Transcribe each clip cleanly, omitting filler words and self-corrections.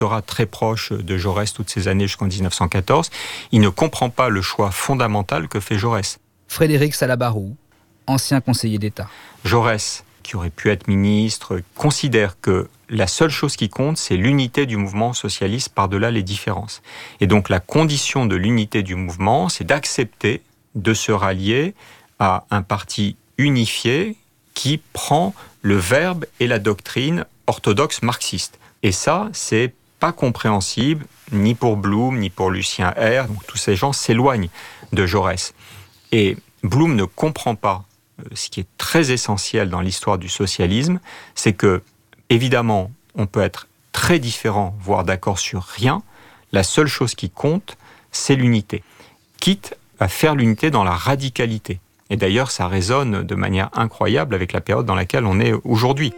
sera très proche de Jaurès toutes ces années jusqu'en 1914, il ne comprend pas le choix fondamental que fait Jaurès. Frédéric Salabarou, ancien conseiller d'État. Jaurès, qui aurait pu être ministre, considère que la seule chose qui compte, c'est l'unité du mouvement socialiste par-delà les différences. Et donc la condition de l'unité du mouvement, c'est d'accepter de se rallier à un parti unifié qui prend le verbe et la doctrine orthodoxe marxiste. Et ça, c'est pas compréhensible, ni pour Blum, ni pour Lucien R. Donc tous ces gens s'éloignent de Jaurès. Et Blum ne comprend pas ce qui est très essentiel dans l'histoire du socialisme, c'est que, évidemment, on peut être très différent, voire d'accord sur rien. La seule chose qui compte, c'est l'unité. Quitte à faire l'unité dans la radicalité. Et d'ailleurs, ça résonne de manière incroyable avec la période dans laquelle on est aujourd'hui.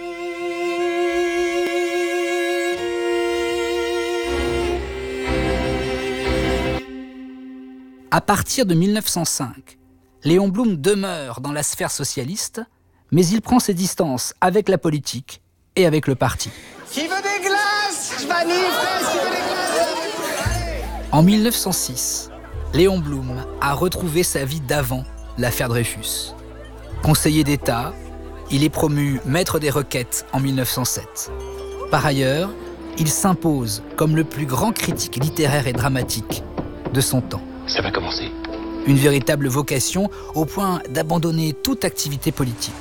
À partir de 1905, Léon Blum demeure dans la sphère socialiste, mais il prend ses distances avec la politique et avec le parti. Qui veut des glaces? Je manifeste, qui veut des glaces? En 1906, Léon Blum a retrouvé sa vie d'avant l'affaire Dreyfus. Conseiller d'État, il est promu maître des requêtes en 1907. Par ailleurs, il s'impose comme le plus grand critique littéraire et dramatique de son temps. Ça va commencer. Une véritable vocation au point d'abandonner toute activité politique.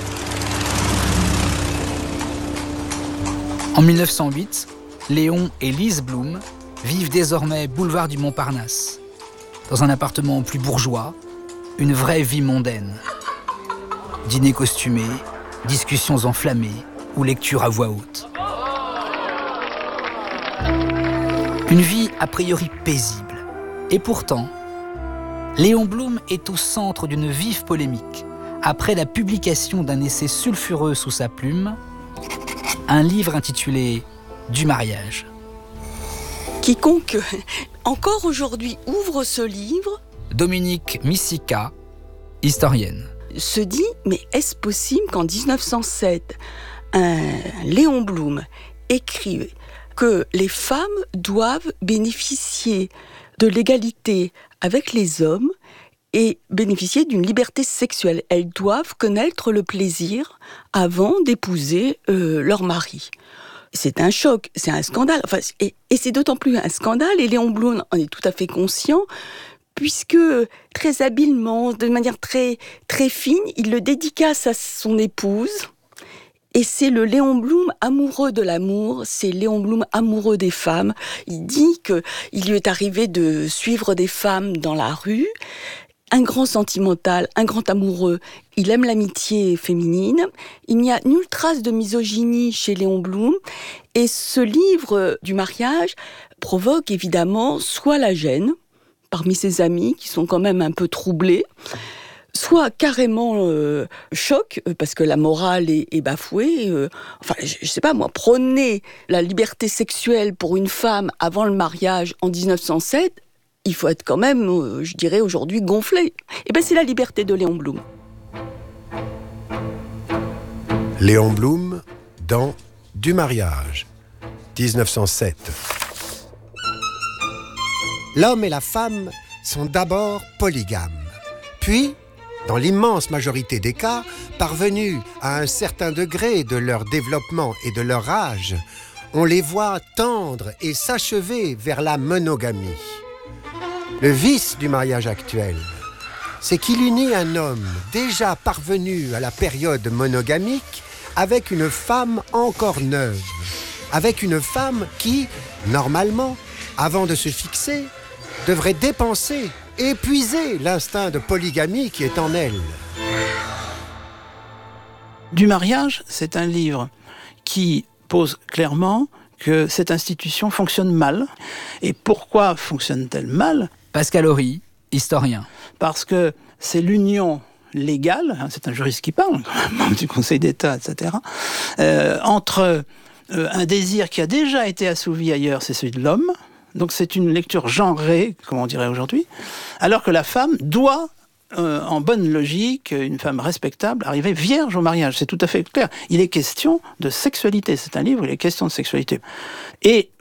En 1908, Léon et Lise Blum vivent désormais boulevard du Montparnasse, dans un appartement plus bourgeois, une vraie vie mondaine. Dîners costumés, discussions enflammées ou lecture à voix haute. Une vie a priori paisible. Et pourtant, Léon Blum est au centre d'une vive polémique après la publication d'un essai sulfureux sous sa plume, un livre intitulé « Du mariage ». Quiconque, encore aujourd'hui, ouvre ce livre... Dominique Missika, historienne. Se dit, mais est-ce possible qu'en 1907, un Léon Blum écrive que les femmes doivent bénéficier de l'égalité avec les hommes et bénéficier d'une liberté sexuelle. Elles doivent connaître le plaisir avant d'épouser leur mari. C'est un choc, c'est un scandale. Enfin, et c'est d'autant plus un scandale, et Léon Blum en est tout à fait conscient, puisque très habilement, de manière très, très fine, il le dédicace à son épouse. Et c'est le Léon Blum amoureux de l'amour, c'est Léon Blum amoureux des femmes. Il dit qu'il lui est arrivé de suivre des femmes dans la rue. Un grand sentimental, un grand amoureux. Il aime l'amitié féminine. Il n'y a nulle trace de misogynie chez Léon Blum. Et ce livre du mariage provoque évidemment soit la gêne parmi ses amis qui sont quand même un peu troublés, soit carrément choc, parce que la morale est bafouée. Enfin, je sais pas moi, prôner la liberté sexuelle pour une femme avant le mariage en 1907, il faut être quand même, je dirais aujourd'hui, gonflé. Et bien c'est la liberté de Léon Blum. Léon Blum dans Du mariage, 1907. L'homme et la femme sont d'abord polygames, puis dans l'immense majorité des cas, parvenus à un certain degré de leur développement et de leur âge, on les voit tendre et s'achever vers la monogamie. Le vice du mariage actuel, c'est qu'il unit un homme déjà parvenu à la période monogamique avec une femme encore neuve, avec une femme qui, normalement, avant de se fixer, devrait dépenser, épuiser l'instinct de polygamie qui est en elle. Du mariage, c'est un livre qui pose clairement que cette institution fonctionne mal. Et pourquoi fonctionne-t-elle mal ? Pascal Horry, historien. Parce que c'est l'union légale, c'est un juriste qui parle, membre du Conseil d'État, etc., entre un désir qui a déjà été assouvi ailleurs, c'est celui de l'homme. Donc c'est une lecture genrée, comme on dirait aujourd'hui, alors que la femme doit en bonne logique, une femme respectable arrivait vierge au mariage. C'est tout à fait clair. Il est question de sexualité. C'est un livre où il est question de sexualité. Et